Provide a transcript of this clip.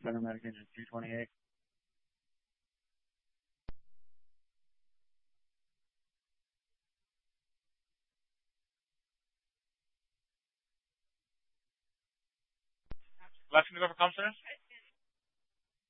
Center Medic Engine 228. Last thing to go for comm center?